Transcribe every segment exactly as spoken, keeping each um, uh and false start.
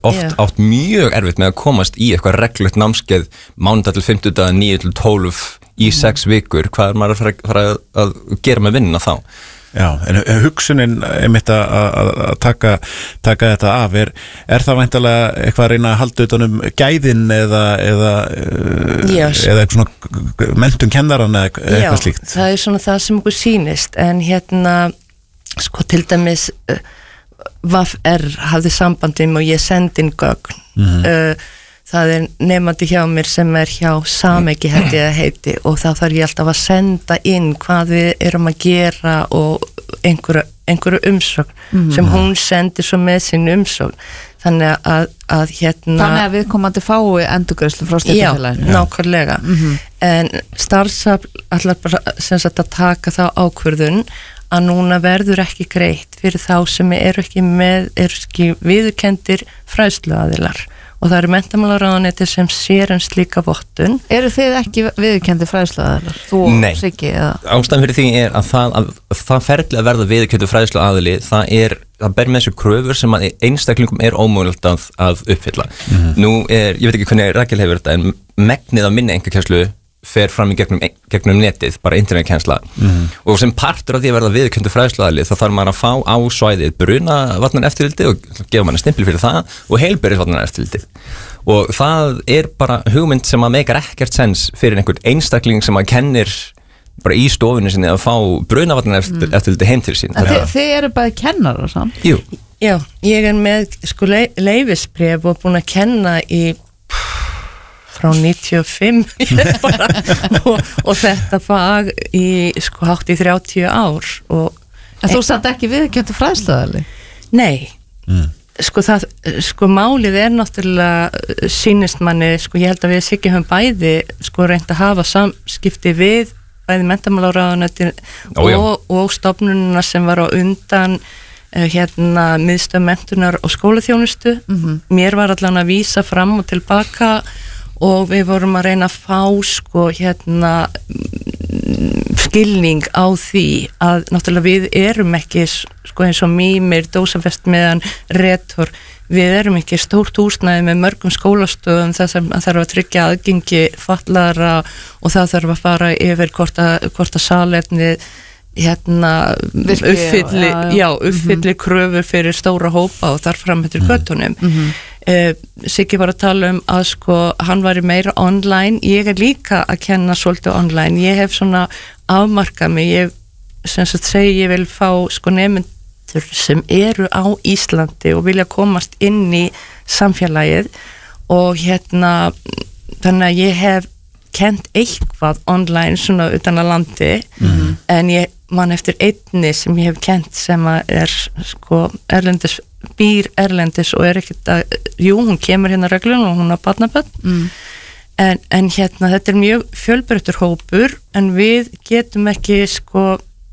oft yeah. átt mjög erfitt með að komast í eitthvað reglulegt námskeið mánudag til fimmtudag, níu til tólf í sex vikur, hvað er maður að fara, fara að gera með vinnuna þá? Já, en hugsunin einmitt að, að, að taka, taka þetta af er, er það væntanlega eitthvað að reyna að halda utan um gæðin eða eða, yes. eða eitthvað svona menntun kennaran eða eitthvað Já, slíkt? Já, það er svona það sem okkur sýnist en hérna, sko til dæmis uh, V F R hafði sambandum og ég sendi inn gögn mm-hmm. uh, það er nefandi hjá mér sem er hjá Samegi held ég að heiti og þá þarf ég alltaf að senda inn hvað við erum að gera og einhverju, einhverju umsókn mm-hmm. sem hún sendir svo með sín umsókn þannig að, að hérna Þannig að við komandi fái endurgreiðslu frá stéttarfélaginu. Já, nákvæmlega mm-hmm. en starfsafl allar bara sem sagt að taka þá ákvörðun að núna verður ekki greitt fyrir þá sem eru ekki með eru ekki viðurkenndir fræðsluaðilar og það eru menntamálaráðuneytið sem sér en slíka vottun. Eru þið ekki viðurkenndi fræðsluaðilar? Þú og Siggi eða? Ástæðan fyrir því er að það, að, það ferli að verða viðurkenndi fræðsluaðili, það er, það ber með þessu kröfur sem að einstaklingum er ómögulegt að, að uppfylla. Mm-hmm. Nú er, ég veit ekki hvernig Rakel hefur þetta, en megnið af minni einkakennslu fer fram í gegnum, gegnum netið, bara internetkennsla mm-hmm. og sem partur af því að verða viðurkenndur fræðsluaðili þá þarf maður að fá á svæðið brunavarnareftirlitið og gefa manni stimpil fyrir það og heilbrigðisvarnareftirlitið og það er bara hugmynd sem að meikar ekkert sens fyrir einhvern einstakling sem að kennir bara í stofunni sinni að fá brunavarnareftirlitið heim til sín. Þið, þið eru bara kennarar samt? Jú. Já, ég er með sko leyfisbréf og búin að kenna í frá níutíu og fimm bara, og, og þetta fag í sko hátt í þrjátíu ár og En þú satt ekki viðurkenndur fræðsluaðili? Nei mm. sko það, sko málið er náttúrulega sýnist manni, sko ég held að við Siggi höfum bæði sko reynt að hafa samskipti við bæði menntamálaráðuneytið og, og stofnunina sem var á undan uh, hérna miðstöð menntunar og skólaþjónustu mm-hmm. mér var allan að vísa fram og tilbaka og við vorum að reyna að fá sko hérna skilning á því að náttúrulega við erum ekki sko eins og mýmir, dósafest meðan retor, við erum ekki stórt húsnæði með mörgum skólastöðum þess að það þarf að tryggja aðgengi fatlaðra og það þarf að fara yfir hvort að, hvort að salerni hérna Virki, uppfylli, já, já. já, uppfylli mm-hmm. kröfur fyrir stóra hópa og þar fram eftir göttunum mm-hmm. Uh, Siggi var að tala um að sko hann var meira online, ég er líka að kenna svolítið online, ég hef svona afmarkað mig, ég sem sagt segi ég vil fá sko nemendur sem eru á Íslandi og vilja komast inn í samfélagið og hérna þannig að ég hef kent eitthvað online svona utan að landi mm-hmm. en ég man eftir einni sem ég hef kent sem að er sko erlendis býr erlendis og er ekkert að, jú, hún kemur hérna reglulega og hún er barnabörn mm. en, en hérna þetta er mjög fjölbreyttur hópur en við getum ekki sko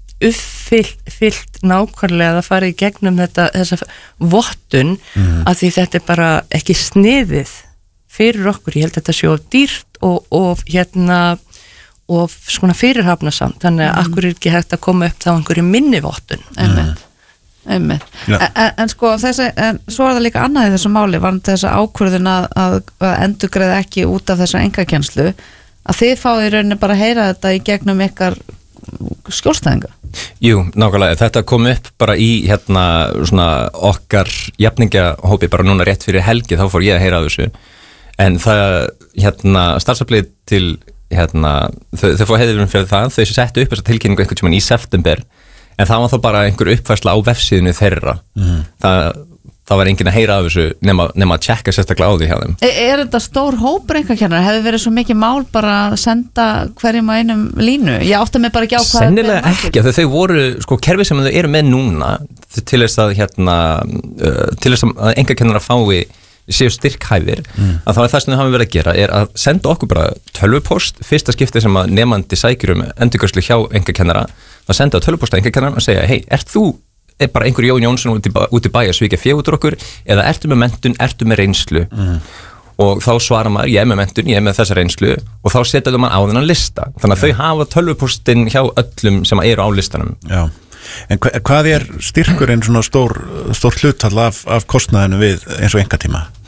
uppfyllt nákvæmlega að fara í gegnum þetta, þessa vottun mm. að því þetta er bara ekki sniðið fyrir okkur, ég held að þetta sé of dýrt og, og hérna og svona fyrirhafnasamt, þannig að mm. akkur er ekki hægt að koma upp þá einhverju minni vottun mm. Einmitt. En, en sko þessi, en svo er það líka annað í þessu máli, var þessa ákvörðun að, að, að endurgreiða ekki út af þessa einkakennslu, að þið fáið í rauninni bara að heyra þetta í gegnum ykkar skjólstæðinga. Jú, nákvæmlega, þetta kom upp bara í hérna svona okkar jafningahópi bara núna rétt fyrir helgi, þá fór ég að heyra af þessu, en það hérna starfsaflið til hérna, þau, þau fór heiðurinn fyrir það, þau settu upp þessa tilkynningu einhvern tímann í september en það var þá bara einhver uppfærsla á vefsíðunni þeirra mm. það, það var enginn að heyra af þessu nema, nema að tjekka sérstaklega á því hjá þeim. Er, er þetta stór hópur einhverkennar? Hefði verið svo mikið mál bara að senda hverjum að einum línu? Ég átti mig bara ekki á hvað sennilega ekki, þegar þau voru sko kerfið sem þau eru með núna til þess að hérna uh, til þess að einhverkennar að fái séu styrkhæfir mm. að þá er það sem þau hafa verið að gera er að senda okkur bara tölvupost fyrsta skipti sem að nemandi sækir um endurgreiðslu hjá einhverkennara að senda á tölvupost að einhverkennaran og segja hei, ert þú er bara einhver Jón Jónsson út í, út í bæ að svíkja fé út úr okkur eða ertu með menntun, ertu með reynslu mm. og þá svarar maður ég er með menntun, ég er með þessa reynslu og þá setjaðu maður á þennan lista þannig að Já. Þau hafa tölvupostin hjá öllum sem eru á listanum Já. En hva, hvað er styrkurinn svona stór, stór hlutall af, af kostnaðinu við eins og einkatíma?